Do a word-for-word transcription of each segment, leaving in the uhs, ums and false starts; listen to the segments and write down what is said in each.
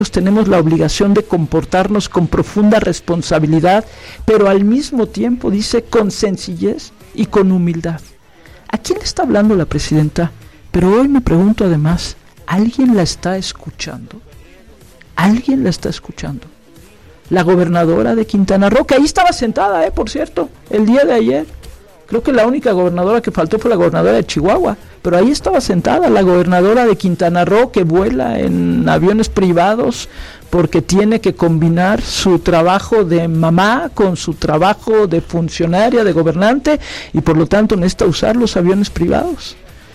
tenemos la obligación de comportarnos con profunda responsabilidad, pero al mismo tiempo, dice, con sencillez y con humildad. ¿A quién le está hablando la presidenta? Pero hoy me pregunto además, ¿alguien la está escuchando? ¿Alguien la está escuchando? La gobernadora de Quintana Roo, que ahí estaba sentada, eh, por cierto, el día de ayer. Creo que la única gobernadora que faltó fue la gobernadora de Chihuahua, pero ahí estaba sentada la gobernadora de Quintana Roo, que vuela en aviones privados porque tiene que combinar su trabajo de mamá con su trabajo de funcionaria, de gobernante, y por lo tanto necesita usar los aviones privados.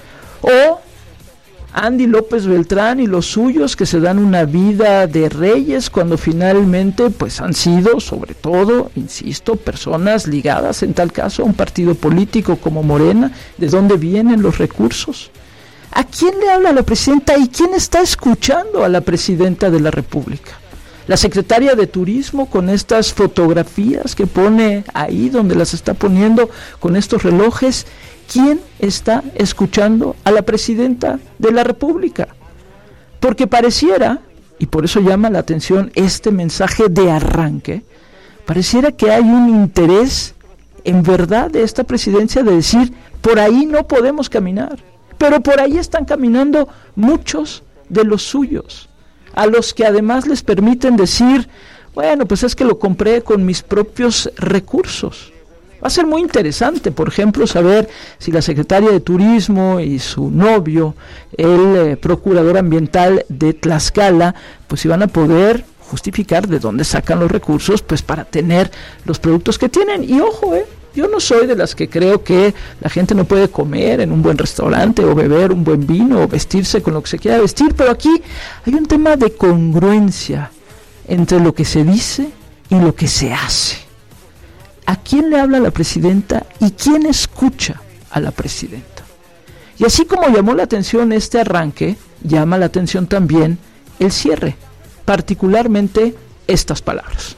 O Andy López Beltrán y los suyos, que se dan una vida de reyes cuando finalmente pues han sido, sobre todo, insisto, personas ligadas en tal caso a un partido político como Morena. ¿De dónde vienen los recursos? ¿A quién le habla la presidenta y quién está escuchando a la presidenta de la República? La secretaria de Turismo, con estas fotografías que pone ahí donde las está poniendo con estos relojes. ¿Quién está escuchando a la presidenta de la República? Porque pareciera, y por eso llama la atención este mensaje de arranque, pareciera que hay un interés en verdad de esta presidencia de decir, por ahí no podemos caminar, pero por ahí están caminando muchos de los suyos, a los que además les permiten decir, bueno, pues es que lo compré con mis propios recursos. Va a ser muy interesante, por ejemplo, saber si la secretaria de Turismo y su novio, el eh, procurador ambiental de Tlaxcala, pues si van a poder justificar de dónde sacan los recursos, pues para tener los productos que tienen. Y ojo, eh, yo no soy de las que creo que la gente no puede comer en un buen restaurante o beber un buen vino o vestirse con lo que se quiera vestir, pero aquí hay un tema de congruencia entre lo que se dice y lo que se hace. ¿A quién le habla la presidenta y quién escucha a la presidenta? Y así como llamó la atención este arranque, llama la atención también el cierre, particularmente estas palabras.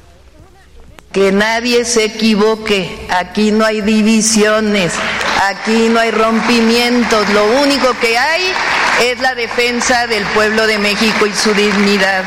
Que nadie se equivoque, aquí no hay divisiones, aquí no hay rompimientos, lo único que hay es la defensa del pueblo de México y su dignidad.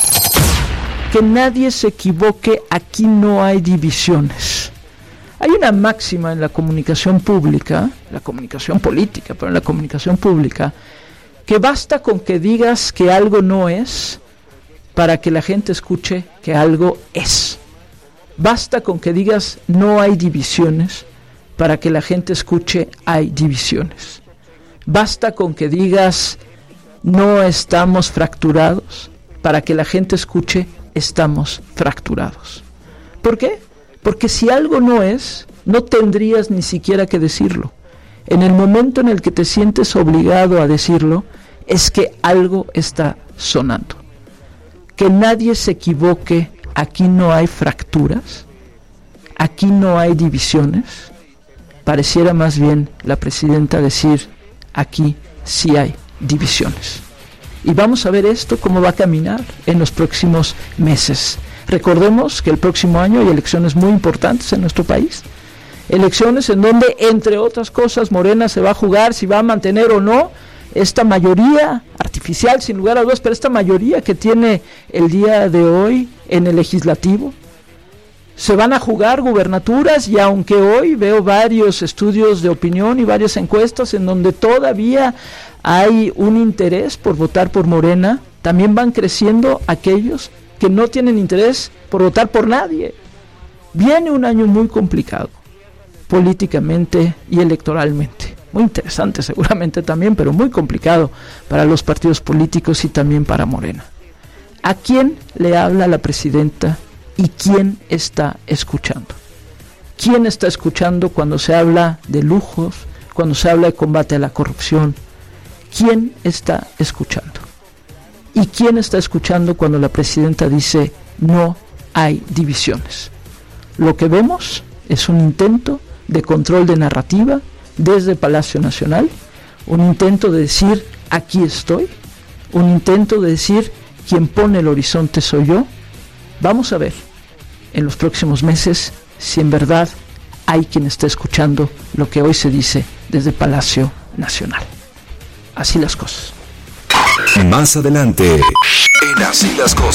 Que nadie se equivoque, aquí no hay divisiones. Hay una máxima en la comunicación pública, la comunicación política, pero en la comunicación pública, que basta con que digas que algo no es para que la gente escuche que algo es. Basta con que digas no hay divisiones para que la gente escuche hay divisiones. Basta con que digas no estamos fracturados para que la gente escuche estamos fracturados. ¿Por qué? Porque si algo no es, no tendrías ni siquiera que decirlo. En el momento en el que te sientes obligado a decirlo, es que algo está sonando. Que nadie se equivoque, aquí no hay fracturas, aquí no hay divisiones. Pareciera más bien la presidenta decir, aquí sí hay divisiones. Y vamos a ver esto cómo va a caminar en los próximos meses. Recordemos que el próximo año hay elecciones muy importantes en nuestro país. Elecciones en donde, entre otras cosas, Morena se va a jugar si va a mantener o no esta mayoría artificial, sin lugar a dudas, pero esta mayoría que tiene el día de hoy en el legislativo. Se van a jugar gubernaturas y aunque hoy veo varios estudios de opinión y varias encuestas en donde todavía hay un interés por votar por Morena, también van creciendo aquellos que no tienen interés por votar por nadie. Viene un año muy complicado, políticamente y electoralmente. Muy interesante seguramente también, pero muy complicado para los partidos políticos y también para Morena. ¿A quién le habla la presidenta y quién está escuchando? ¿Quién está escuchando cuando se habla de lujos, cuando se habla de combate a la corrupción? ¿Quién está escuchando? ¿Y quién está escuchando cuando la presidenta dice no hay divisiones? Lo que vemos es un intento de control de narrativa desde Palacio Nacional, un intento de decir aquí estoy, un intento de decir quien pone el horizonte soy yo. Vamos a ver en los próximos meses si en verdad hay quien está escuchando lo que hoy se dice desde Palacio Nacional. Así las cosas. Más adelante, en Así las cosas.